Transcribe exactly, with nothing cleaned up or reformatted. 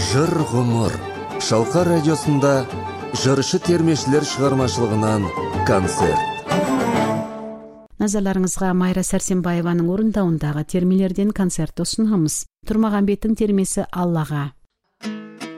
Жыр ғұмыр. Шалқар радиосында жыршы термешілер шығармашылығынан концерт. Назарларыңызға Майра Сәрсенбаеваның орындауындағы термелерден концерт ұсынамыз. Тұрмағанбеттің термесі Аллаға.